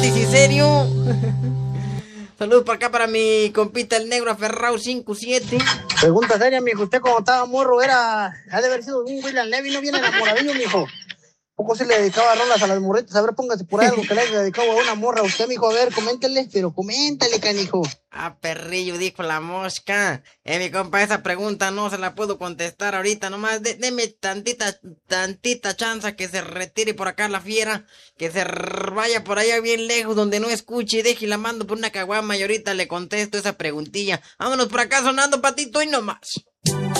¿Sí, serio? Saludos para acá para mi compita el negro aferrado 57. Pregunta seria, mijo. Usted cuando estaba morro ha de haber sido un William Levy, no viene enamoradillo, mijo. Poco se le dedicaba rolas a las morritas. A ver, póngase por ahí algo que le haya dedicado a una morra a usted, mijo. A ver, coméntele, pero coméntale, canijo. Ah, perrillo, dijo la mosca. Mi compa, esa pregunta no se la puedo contestar ahorita. Nomás deme tantita chance que se retire por acá la fiera. Que vaya por allá bien lejos donde no escuche y deje y la mando por una caguama y ahorita le contesto esa preguntilla. Vámonos por acá sonando patito y nomás.